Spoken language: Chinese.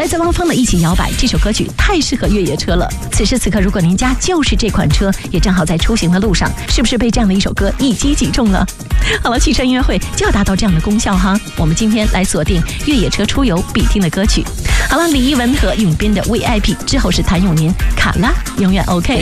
来自汪峰的《一起摇摆》这首歌曲太适合越野车了。此时此刻，如果您家就是这款车，也正好在出行的路上，是不是被这样的一首歌一击即中了？好了，汽车音乐会就要达到这样的功效哈。我们今天来锁定越野车出游必听的歌曲。好了，李一文和永斌的 VIP 之后是谭咏麟，卡拉永远 OK。